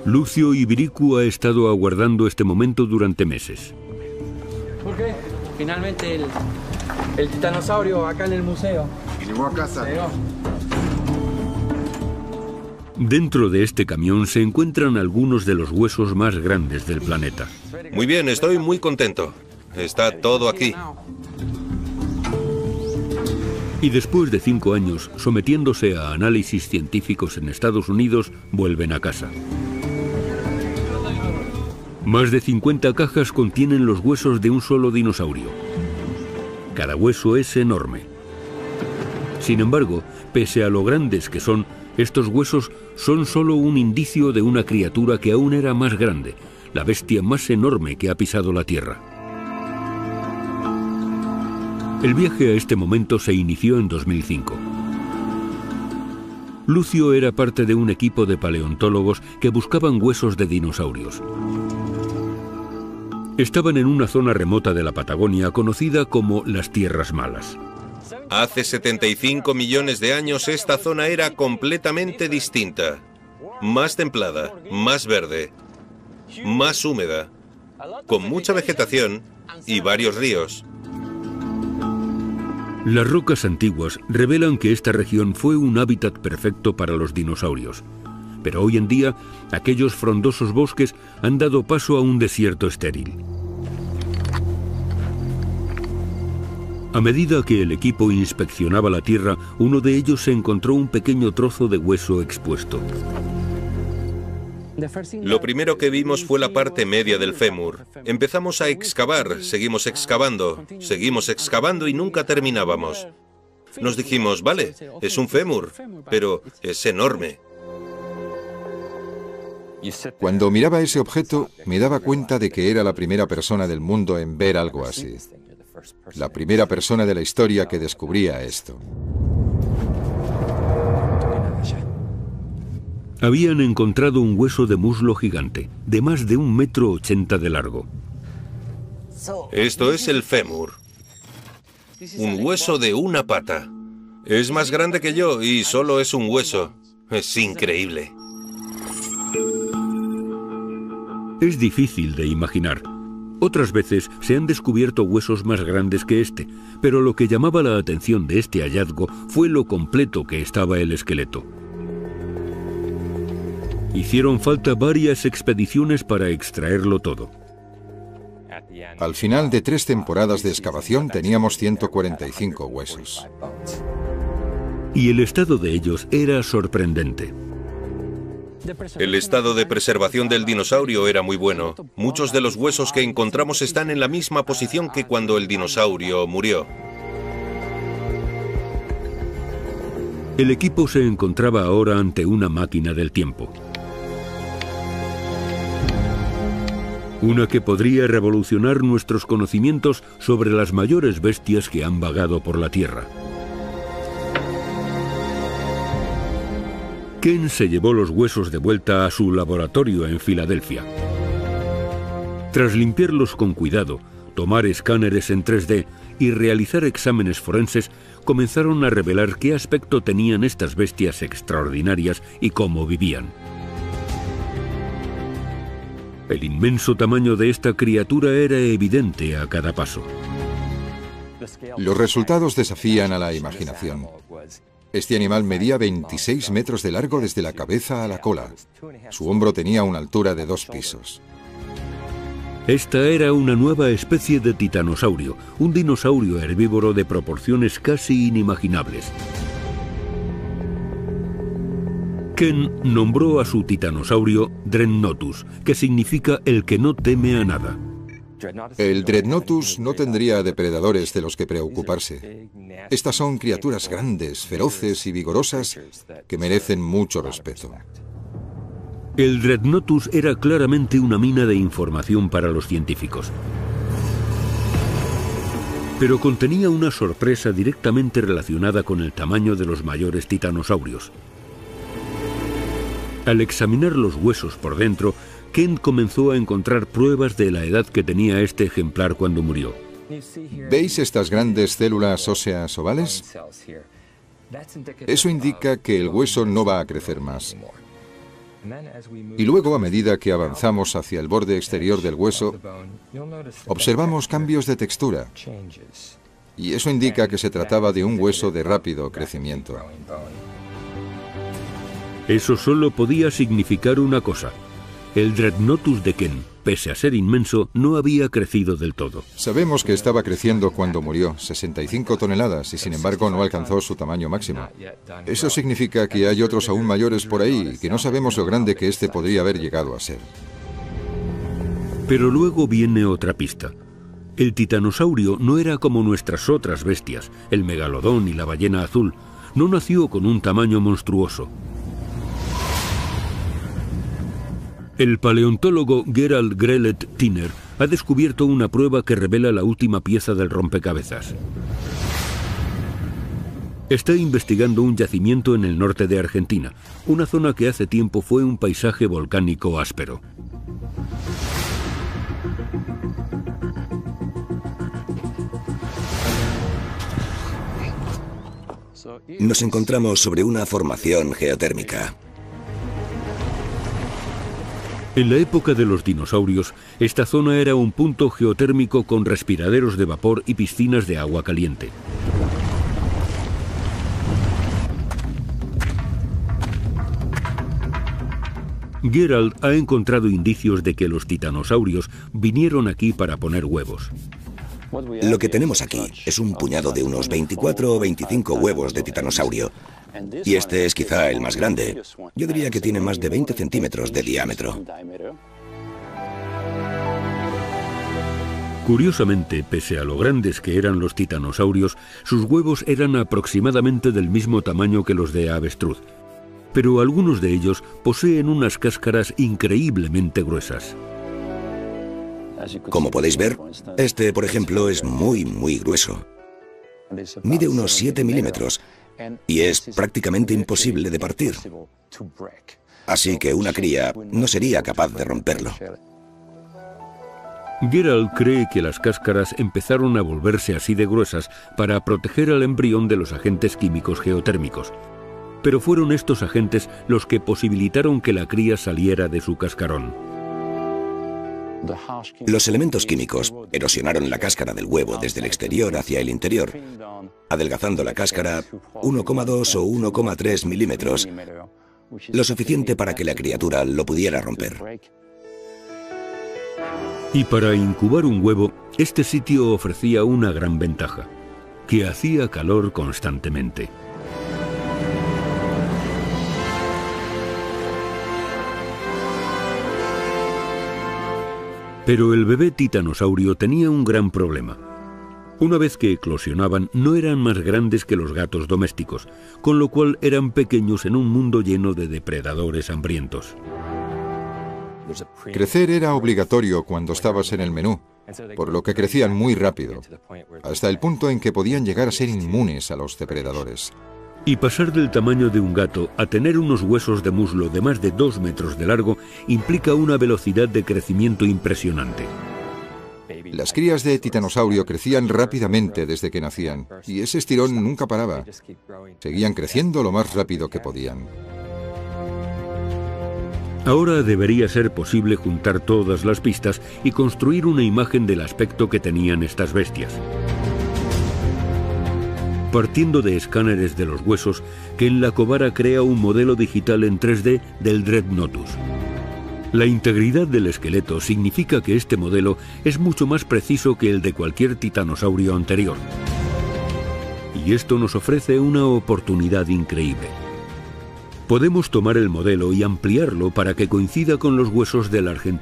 Lucio Ibiricu ha estado aguardando este momento durante meses. Jorge, finalmente el titanosaurio acá en el museo. Y llegó a casa. Dentro de este camión se encuentran algunos de los huesos más grandes del planeta. Muy bien, estoy muy contento. Está todo aquí. Y después de 5 años, sometiéndose a análisis científicos en Estados Unidos, vuelven a casa. Más de 50 cajas contienen los huesos de un solo dinosaurio. Cada hueso es enorme. Sin embargo, pese a lo grandes que son, estos huesos son solo un indicio de una criatura que aún era más grande, la bestia más enorme que ha pisado la Tierra. El viaje a este momento se inició en 2005. Lucio era parte de un equipo de paleontólogos que buscaban huesos de dinosaurios. Estaban en una zona remota de la Patagonia conocida como las Tierras Malas. Hace 75 millones de años esta zona era completamente distinta. Más templada, más verde, más húmeda, con mucha vegetación y varios ríos. Las rocas antiguas revelan que esta región fue un hábitat perfecto para los dinosaurios. Pero hoy en día, aquellos frondosos bosques han dado paso a un desierto estéril. A medida que el equipo inspeccionaba la tierra, uno de ellos se encontró un pequeño trozo de hueso expuesto. Lo primero que vimos fue la parte media del fémur. Empezamos a excavar, seguimos excavando y nunca terminábamos. Nos dijimos, vale, es un fémur, pero es enorme. Cuando miraba ese objeto, me daba cuenta de que era la primera persona del mundo en ver algo así. La primera persona de la historia que descubría esto. Habían encontrado un hueso de muslo gigante, de más de 1,80 m de largo. Esto es el fémur. Un hueso de una pata. Es más grande que yo y solo es un hueso. Es increíble. Es difícil de imaginar. Otras veces se han descubierto huesos más grandes que este, pero lo que llamaba la atención de este hallazgo fue lo completo que estaba el esqueleto. Hicieron falta varias expediciones para extraerlo todo. Al final de 3 temporadas de excavación teníamos 145 huesos. Y el estado de ellos era sorprendente. El estado de preservación del dinosaurio era muy bueno. Muchos de los huesos que encontramos están en la misma posición que cuando el dinosaurio murió. El equipo se encontraba ahora ante una máquina del tiempo. Una que podría revolucionar nuestros conocimientos sobre las mayores bestias que han vagado por la Tierra. Ken se llevó los huesos de vuelta a su laboratorio en Filadelfia. Tras limpiarlos con cuidado, tomar escáneres en 3D y realizar exámenes forenses, comenzaron a revelar qué aspecto tenían estas bestias extraordinarias y cómo vivían. El inmenso tamaño de esta criatura era evidente a cada paso. Los resultados desafían a la imaginación. Este animal medía 26 metros de largo desde la cabeza a la cola. Su hombro tenía una altura de 2 pisos. Esta era una nueva especie de titanosaurio, un dinosaurio herbívoro de proporciones casi inimaginables. Ken nombró a su titanosaurio Dreadnoughtus, que significa el que no teme a nada. El Dreadnoughtus no tendría depredadores de los que preocuparse. Estas son criaturas grandes, feroces y vigorosas que merecen mucho respeto. El Dreadnoughtus era claramente una mina de información para los científicos. Pero contenía una sorpresa directamente relacionada con el tamaño de los mayores titanosaurios. Al examinar los huesos por dentro, Ken comenzó a encontrar pruebas de la edad que tenía este ejemplar cuando murió. ¿Veis estas grandes células óseas ovales? Eso indica que el hueso no va a crecer más. Y luego, a medida que avanzamos hacia el borde exterior del hueso, observamos cambios de textura. Y eso indica que se trataba de un hueso de rápido crecimiento. Eso solo podía significar una cosa. El Dreadnoughtus de Ken, pese a ser inmenso, no había crecido del todo. Sabemos que estaba creciendo cuando murió, 65 toneladas, y sin embargo no alcanzó su tamaño máximo. Eso significa que hay otros aún mayores por ahí y que no sabemos lo grande que este podría haber llegado a ser. Pero luego viene otra pista. El titanosaurio no era como nuestras otras bestias, el megalodón y la ballena azul. No nació con un tamaño monstruoso. El paleontólogo Gerald Grelet Tiner ha descubierto una prueba que revela la última pieza del rompecabezas. Está investigando un yacimiento en el norte de Argentina, una zona que hace tiempo fue un paisaje volcánico áspero. Nos encontramos sobre una formación geotérmica. En la época de los dinosaurios, esta zona era un punto geotérmico con respiraderos de vapor y piscinas de agua caliente. Gerald ha encontrado indicios de que los titanosaurios vinieron aquí para poner huevos. Lo que tenemos aquí es un puñado de unos 24 o 25 huevos de titanosaurio. Y este es quizá el más grande. Yo diría que tiene más de 20 centímetros de diámetro. Curiosamente, pese a lo grandes que eran los titanosaurios, sus huevos eran aproximadamente del mismo tamaño que los de avestruz. Pero algunos de ellos poseen unas cáscaras increíblemente gruesas. Como podéis ver, este, por ejemplo, es muy grueso. Mide unos 7 milímetros y es prácticamente imposible de partir. Así que una cría no sería capaz de romperlo. Gerald cree que las cáscaras empezaron a volverse así de gruesas para proteger al embrión de los agentes químicos geotérmicos. Pero fueron estos agentes los que posibilitaron que la cría saliera de su cascarón. Los elementos químicos erosionaron la cáscara del huevo desde el exterior hacia el interior, adelgazando la cáscara 1,2 o 1,3 milímetros, lo suficiente para que la criatura lo pudiera romper. Y para incubar un huevo, este sitio ofrecía una gran ventaja, que hacía calor constantemente. Pero el bebé titanosaurio tenía un gran problema. Una vez que eclosionaban, no eran más grandes que los gatos domésticos, con lo cual eran pequeños en un mundo lleno de depredadores hambrientos. Crecer era obligatorio cuando estabas en el menú, por lo que crecían muy rápido, hasta el punto en que podían llegar a ser inmunes a los depredadores. Y pasar del tamaño de un gato a tener unos huesos de muslo de más de 2 metros de largo implica una velocidad de crecimiento impresionante. Las crías de titanosaurio crecían rápidamente desde que nacían, y ese estirón nunca paraba. Seguían creciendo lo más rápido que podían. Ahora debería ser posible juntar todas las pistas y construir una imagen del aspecto que tenían estas bestias. Partiendo de escáneres de los huesos, Ken Lacovara crea un modelo digital en 3D del Dreadnoughtus. La integridad del esqueleto significa que este modelo es mucho más preciso que el de cualquier titanosaurio anterior. Y esto nos ofrece una oportunidad increíble. Podemos tomar el modelo y ampliarlo para que coincida con los huesos del argentino